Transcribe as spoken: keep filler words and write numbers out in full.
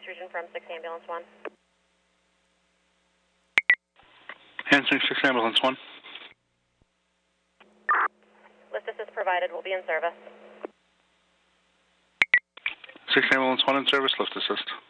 extrusion from six ambulance one. Answering six ambulance one. Lift assist provided. Will be in service. six ambulance one in service. Lift assist.